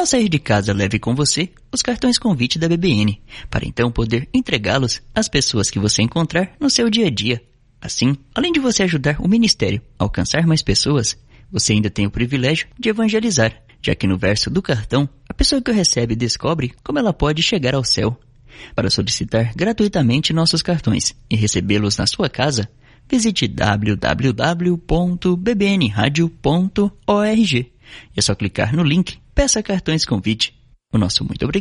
Ao sair de casa, leve com você os cartões convite da BBN, para então poder entregá-los às pessoas que você encontrar no seu dia a dia. Assim, além de você ajudar o Ministério a alcançar mais pessoas, você ainda tem o privilégio de evangelizar, já que no verso do cartão, a pessoa que o recebe descobre como ela pode chegar ao céu. Para solicitar gratuitamente nossos cartões e recebê-los na sua casa, visite www.bbnradio.org. É só clicar no link Peça Cartões Convite. O nosso muito obrigado.